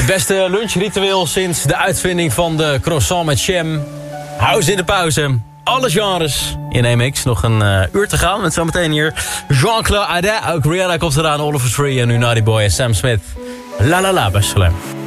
Het beste lunchritueel sinds de uitvinding van de croissant met jam. House in de pauze. Alle genres in MX. Nog een uur te gaan met zometeen hier Jean-Claude Adet. Ook Rihanna komt eraan, Oliver Tree en nu Naughty Boy en Sam Smith. La la la, best wel.